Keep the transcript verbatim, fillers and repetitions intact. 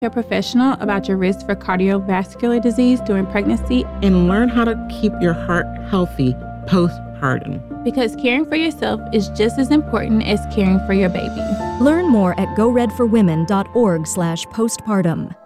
a professional about your risk for cardiovascular disease during pregnancy, and learn how to keep your heart healthy postpartum. Because caring for yourself is just as important as caring for your baby. Learn more at go red for women dot org slash postpartum.